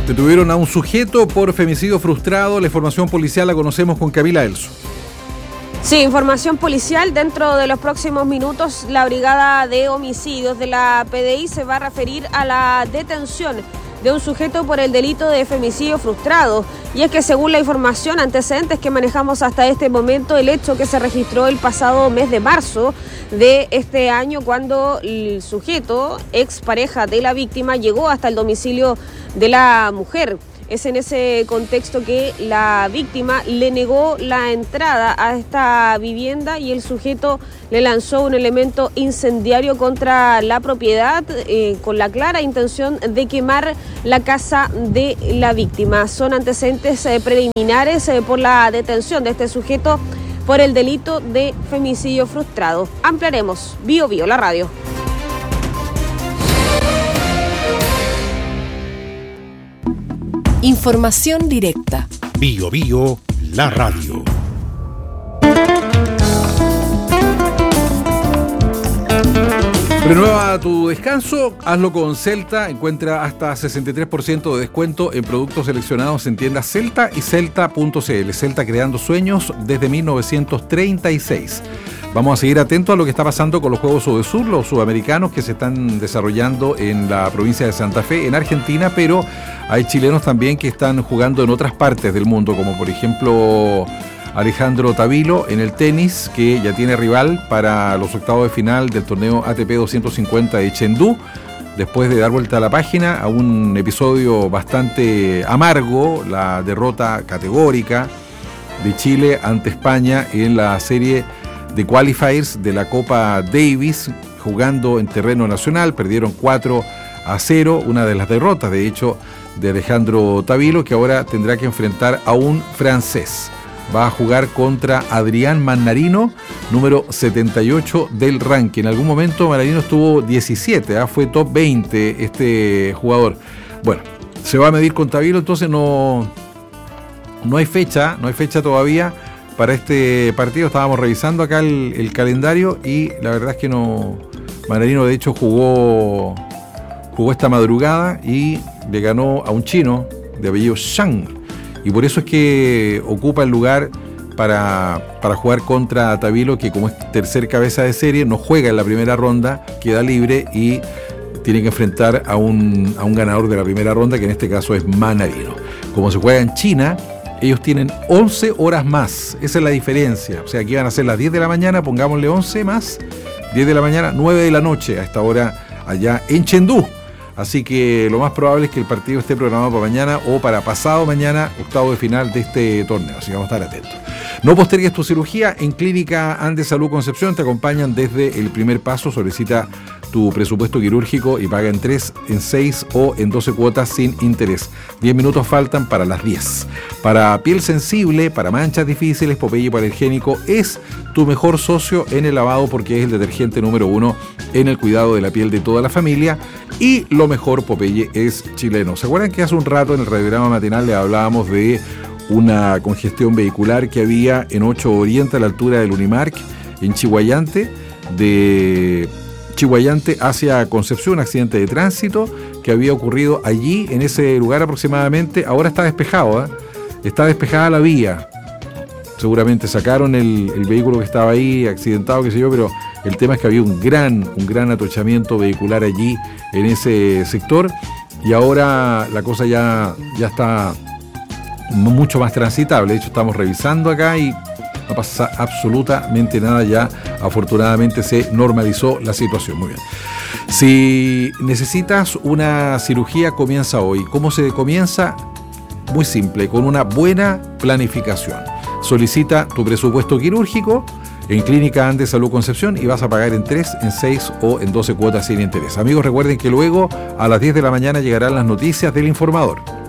Detuvieron a un sujeto por femicidio frustrado. La información policial la conocemos con Camila Elso. Sí, información policial. Dentro de los próximos minutos, la Brigada de Homicidios de la PDI se va a referir a la detención de un sujeto por el delito de femicidio frustrado. Y es que según la información, antecedentes que manejamos hasta este momento, el hecho que se registró el pasado mes de marzo de este año, cuando el sujeto, expareja de la víctima, llegó hasta el domicilio de la mujer. Es en ese contexto que la víctima le negó la entrada a esta vivienda y el sujeto le lanzó un elemento incendiario contra la propiedad con la clara intención de quemar la casa de la víctima. Son antecedentes preliminares por la detención de este sujeto por el delito de femicidio frustrado. Ampliaremos. Bio Bio, la radio. Información directa. Bio Bio, la radio. Renueva tu descanso, hazlo con Celta. Encuentra hasta 63% de descuento en productos seleccionados en tiendas Celta y Celta.cl. Celta, creando sueños desde 1936. Vamos a seguir atentos a lo que está pasando con los Juegos Sudesur, los sudamericanos que se están desarrollando en la provincia de Santa Fe, en Argentina, pero hay chilenos también que están jugando en otras partes del mundo, como por ejemplo Alejandro Tavilo en el tenis, que ya tiene rival para los octavos de final del torneo ATP 250 de Chengdu, después de dar vuelta a la página a un episodio bastante amargo, la derrota categórica de Chile ante España en la serie de qualifiers de la Copa Davis, jugando en terreno nacional. Perdieron 4-0, una de las derrotas, de hecho, de Alejandro Tavilo, que ahora tendrá que enfrentar a un francés. Va a jugar contra Adrián Mannarino, número 78 del ranking. En algún momento Mannarino estuvo 17, fue top 20 este jugador. Bueno, se va a medir con Tavilo, entonces no hay fecha todavía para este partido. Estábamos revisando acá el calendario y la verdad es que no. Mannarino de hecho jugó esta madrugada y le ganó a un chino de apellido Shang. Y por eso es que ocupa el lugar para jugar contra Tavilo, que como es tercer cabeza de serie, no juega en la primera ronda, queda libre y tiene que enfrentar a un ganador de la primera ronda, que en este caso es Mannarino. Como se juega en China, ellos tienen 11 horas más, esa es la diferencia. O sea, aquí van a ser las 10 de la mañana, pongámosle 11 más, 10 de la mañana, 9 de la noche a esta hora allá en Chengdu. Así que lo más probable es que el partido esté programado para mañana o para pasado mañana, octavo de final de este torneo. Así que vamos a estar atentos. No postergues tu cirugía. En Clínica Andes Salud Concepción te acompañan desde el primer paso. Solicita tu presupuesto quirúrgico y paga en 3, en 6 o en 12 cuotas sin interés. 10 minutos faltan para las 10. Para piel sensible, para manchas difíciles, Popeye Hipoalergénico es tu mejor socio en el lavado, porque es el detergente número 1 en el cuidado de la piel de toda la familia. Y lo mejor, Popeye es chileno. ¿Se acuerdan que hace un rato en el radiograma matinal le hablábamos de una congestión vehicular que había en 8 Oriente, a la altura del Unimark, en Chihuayante, de Chihuayante hacia Concepción, un accidente de tránsito que había ocurrido allí, en ese lugar aproximadamente? Ahora está despejado, está despejada la vía. Seguramente sacaron el vehículo que estaba ahí accidentado, qué sé yo, pero el tema es que había un gran atochamiento vehicular allí en ese sector, y ahora la cosa ya está mucho más transitable. De hecho, estamos revisando acá y no pasa absolutamente nada ya. Afortunadamente se normalizó la situación. Muy bien. Si necesitas una cirugía, comienza hoy. ¿Cómo se comienza? Muy simple, con una buena planificación. Solicita tu presupuesto quirúrgico en Clínica Andes Salud Concepción y vas a pagar en 3, en 6 o en 12 cuotas sin interés. Amigos, recuerden que luego a las 10 de la mañana llegarán las noticias del informador.